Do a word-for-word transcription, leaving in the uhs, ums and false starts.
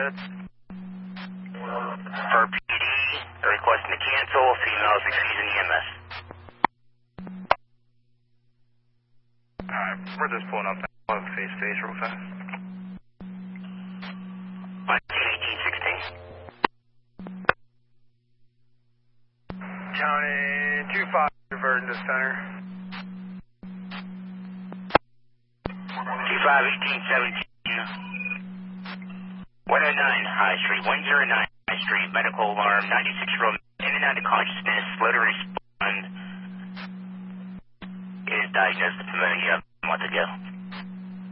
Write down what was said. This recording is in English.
minutes. For P D, they're requesting to cancel. Females excusing E M S. Alright, we're just pulling up. We'll have a face-to-face real fast. nineteen, eighteen, sixteen. County two five, reverting to center. two five, eighteen, seventeen. one oh nine High Street, one oh nine High Street, medical alarm, ninety-six year old in and out of consciousness, slow to respond, is diagnosed with pneumonia a month ago.